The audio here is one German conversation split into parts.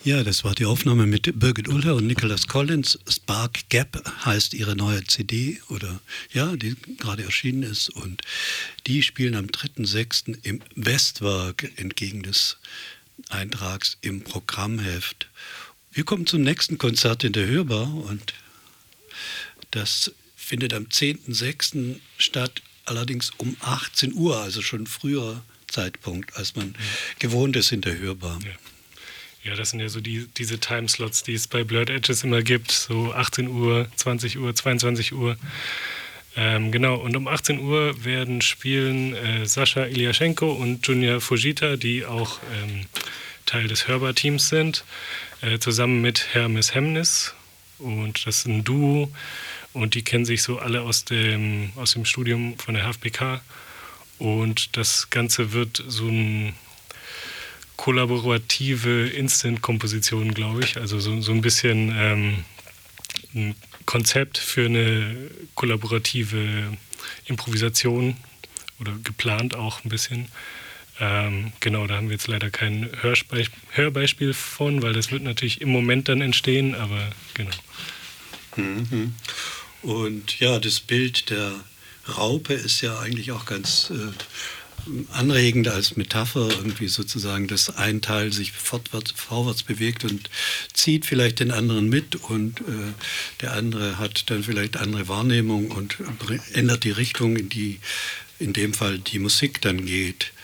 Ja, das war die Aufnahme mit Birgit Uller und Nicholas Collins. Spark Gap heißt ihre neue CD, oder ja, die gerade erschienen ist. Und die spielen am 3.6. im Westwerk entgegen des Eintrags im Programmheft. Wir kommen zum nächsten Konzert in der Hörbar und das findet am 10.6. statt, allerdings um 18 Uhr, also schon früher Zeitpunkt, als man gewohnt ist in der Hörbar. Ja. Ja, das sind ja so diese Timeslots, die es bei Blurred Edges immer gibt, so 18 Uhr, 20 Uhr, 22 Uhr. Genau, und um 18 Uhr werden spielen Sascha Iliaschenko und Junior Fujita, die auch Teil des Hörbar-Teams sind, zusammen mit Hermes Hemnis. Und das ist ein Duo und die kennen sich so alle aus dem Studium von der HFBK. Und das Ganze wird so ein kollaborative Instant-Komposition, glaube ich. Also so ein bisschen ein Konzept für eine kollaborative Improvisation oder geplant auch ein bisschen. Genau, da haben wir jetzt leider kein Hörbeispiel von, weil das wird natürlich im Moment dann entstehen, aber genau. Mhm. Und ja, das Bild der Raupe ist ja eigentlich auch ganz anregend als Metapher, irgendwie sozusagen, dass ein Teil sich vorwärts bewegt und zieht vielleicht den anderen mit und der andere hat dann vielleicht andere Wahrnehmung und ändert die Richtung, in die in dem Fall die Musik dann geht.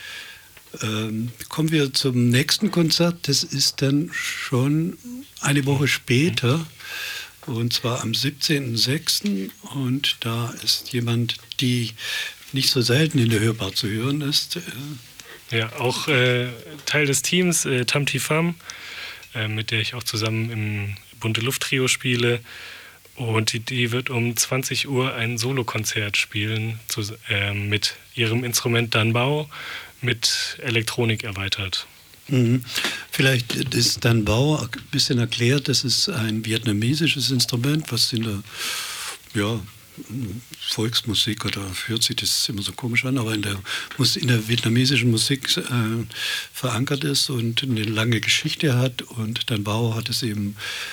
Kommen wir zum nächsten Konzert, das ist dann schon eine Woche später. Und zwar am 17.06. Und da ist jemand, die nicht so selten in der Hörbar zu hören ist. Ja, auch Teil des Teams, Tamti Fam, mit der ich auch zusammen im Bunte Luft Trio spiele. Und die wird um 20 Uhr ein Solokonzert spielen mit ihrem Instrument Danbao mit Elektronik erweitert. Mhm. Vielleicht ist Danbao ein bisschen erklärt, das ist ein vietnamesisches Instrument, was in der Volksmusik, oder hört sich das immer so komisch an, aber in der vietnamesischen Musik verankert ist und eine lange Geschichte hat. Und Danbao hat es eben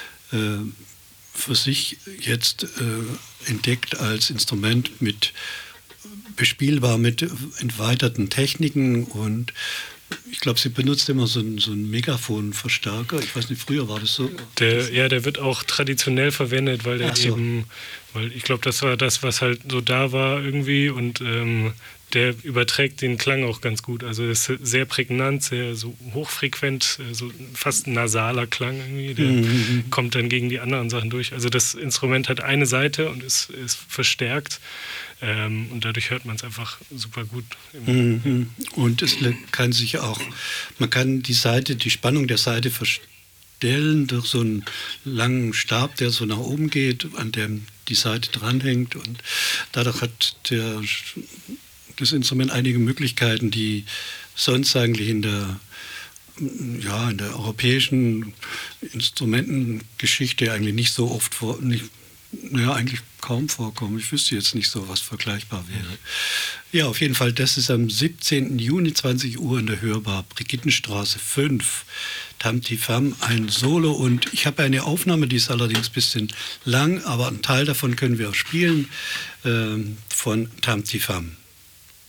für sich jetzt entdeckt als Instrument bespielbar mit erweiterten Techniken, und ich glaube, sie benutzt immer so einen Megaphonverstärker. Ich weiß nicht, früher war das so. Der wird auch traditionell verwendet, weil weil ich glaube, das war das, was halt so da war irgendwie, und der überträgt den Klang auch ganz gut. Also es ist sehr prägnant, sehr so hochfrequent, so fast ein nasaler Klang irgendwie. Der kommt dann gegen die anderen Sachen durch. Also das Instrument hat eine Seite und ist verstärkt. Und dadurch hört man es einfach super gut. Und es kann sich auch, man kann die Spannung der Saite verstellen durch so einen langen Stab, der so nach oben geht, an dem die Saite dranhängt, und dadurch hat das Instrument einige Möglichkeiten, die sonst eigentlich in der europäischen Instrumentengeschichte eigentlich nicht so oft eigentlich kaum vorkommen. Ich wüsste jetzt nicht so, was vergleichbar wäre. Ja, auf jeden Fall, das ist am 17. Juni, 20 Uhr in der Hörbar, Brigittenstraße 5. Tamti Fam, ein Solo. Und ich habe eine Aufnahme, die ist allerdings ein bisschen lang, aber einen Teil davon können wir auch spielen, von Tamti Fam.